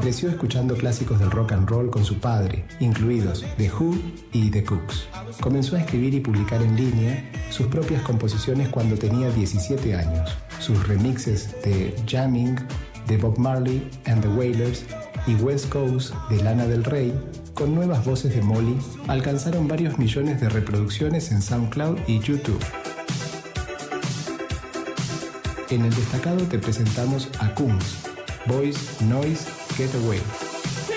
Creció escuchando clásicos del rock and roll con su padre, incluidos The Who y The Cooks. Comenzó a escribir y publicar en línea sus propias composiciones cuando tenía 17 años. Sus remixes de Jamming, de Bob Marley and the Wailers y West Coast de Lana del Rey, con nuevas voces de Molly, alcanzaron varios millones de reproducciones en SoundCloud y YouTube. En el destacado te presentamos a Kungs, Boys Noise Getaway.